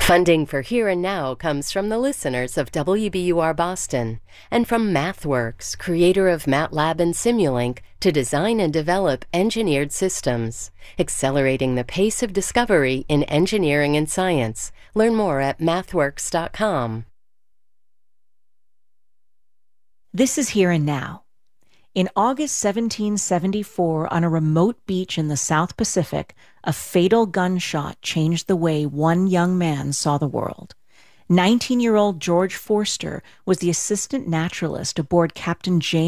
Funding for Here and Now comes from the listeners of WBUR Boston and from MathWorks, creator of MATLAB and Simulink, to design and develop engineered systems, accelerating the pace of discovery in engineering and science. Learn more at mathworks.com. This is Here and Now. In August 1774, on a remote beach in the South Pacific, a fatal gunshot changed the way one young man saw the world. 19-year-old George Forster was the assistant naturalist aboard Captain James